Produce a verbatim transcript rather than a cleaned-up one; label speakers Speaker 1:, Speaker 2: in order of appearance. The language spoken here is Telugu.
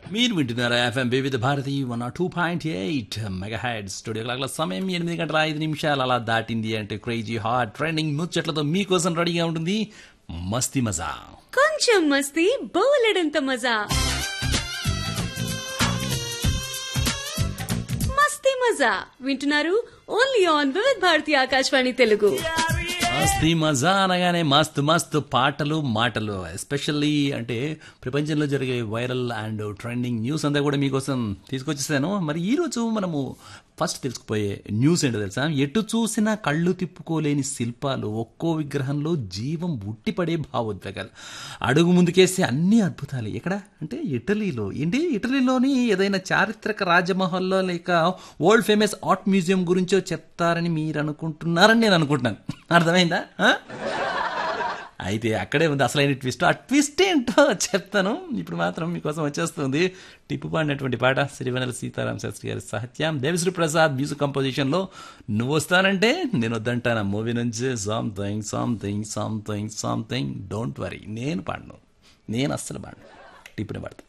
Speaker 1: మీరు వింటున్నారా ఎఫ్ఎం వివిధ Bharati one two point eight mega head studio క్లాక్ల సమయం ఎనిమిది గంటల ఐదు నిమిషాలు అలా దాటింది అంటే క్రేజీ హాట్ ట్రెండింగ్ ముచ్చట్లతో మీకోసం రెడీగా ఉంటుంది మస్తీ మజా.
Speaker 2: కొంచెం మస్తీ బోలెడంత మజా. మస్తీ మజా వింటున్నారు ఓన్లీ ఆన్ వివిధ భారతి ఆకాశవాణి తెలుగు.
Speaker 1: మస్తీ మజా అనగానే మస్తు మస్తు పాటలు మాటలు, ఎస్పెషల్లీ అంటే ప్రపంచంలో జరిగే వైరల్ అండ్ ట్రెండింగ్ న్యూస్ అంతా కూడా మీకోసం తీసుకొచ్చేసాను. మరి ఈరోజు మనము ఫస్ట్ తెలుసుకుపోయే న్యూస్ ఏంటో తెలుసా? ఎటు చూసినా కళ్ళు తిప్పుకోలేని శిల్పాలు, ఒక్కో విగ్రహంలో జీవం ఉట్టిపడే భావోద్వేగాలు, అడుగు ముందుకేస్తే అన్ని అద్భుతాలు. ఎక్కడ అంటే ఇటలీలో. ఏంటి ఇటలీలోని ఏదైనా చారిత్రక రాజమహల్లో లేక వరల్డ్ ఫేమస్ ఆర్ట్ మ్యూజియం గురించో చెప్తారని మీరు అనుకుంటున్నారని నేను అనుకుంటున్నాను. అర్థమైందా? అయితే అక్కడే ఉంది అసలైన ట్విస్ట్. ఆ ట్విస్ట్ ఏంటో చెప్తాను. ఇప్పుడు మాత్రం మీకోసం వచ్చేస్తుంది టిప్పు పాడినటువంటి పాట, సిరివెన్నెల సీతారాం శాస్త్రి గారి సాహిత్యం, దేవిశ్రీ ప్రసాద్ మ్యూజిక్ కంపోజిషన్లో నువ్వు వస్తానంటే నేను వద్దంటాను మూవీ నుంచి. Something something something something don't worry. నేను పాడను, నేను అస్సలు పాడను, టిప్పుని పాడతాను.